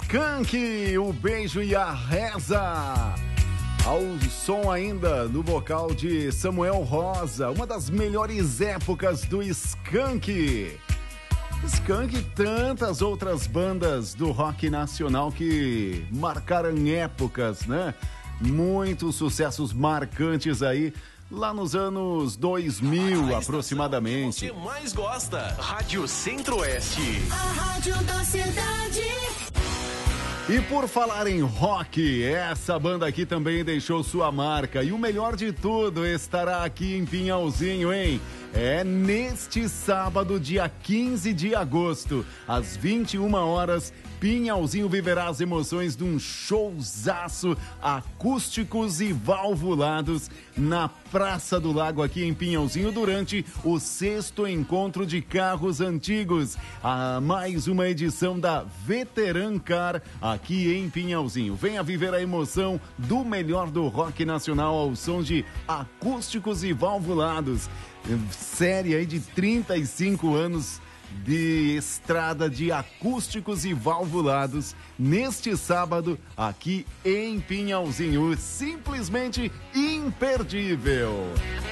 Skank, o beijo e a reza. Ao som ainda no vocal de Samuel Rosa, uma das melhores épocas do Skank. Skank e tantas outras bandas do rock nacional que marcaram épocas, né? Muitos sucessos marcantes aí, lá nos anos 2000 aproximadamente. Você mais gosta? Rádio Centro-Oeste. A rádio da cidade. E por falar em rock, essa banda aqui também deixou sua marca. E o melhor de tudo, estará aqui em Pinhalzinho, hein? É neste sábado, dia 15 de agosto, às 21 horas, Pinhalzinho viverá as emoções de um showzaço acústicos e valvulados na Praça do Lago aqui em Pinhalzinho durante o 6º Encontro de Carros Antigos. Mais uma edição da Veteran Car aqui em Pinhalzinho. Venha viver a emoção do melhor do rock nacional ao som de acústicos e valvulados. Série aí de 35 anos de estrada de acústicos e valvulados neste sábado aqui em Pinhalzinho. Simplesmente imperdível.